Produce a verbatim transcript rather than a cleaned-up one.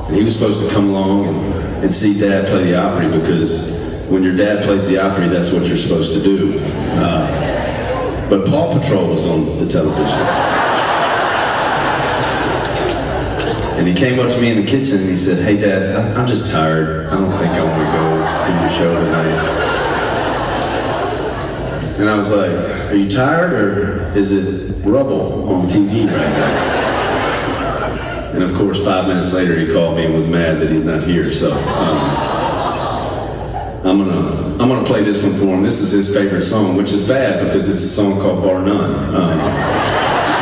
And he was supposed to come along and, and see Dad play the Opry, because when your dad plays the Opry, that's what you're supposed to do. Uh, but Paw Patrol was on the television. And he came up to me in the kitchen and he said, "Hey Dad, I'm just tired. I don't think I want to go to your show tonight." And I was like, "Are you tired, or is it rubble on T V right now?" And of course, five minutes later, he called me and was mad that he's not here. So um, I'm gonna I'm gonna play this one for him. This is his favorite song, which is bad because it's a song called Bar None. Um,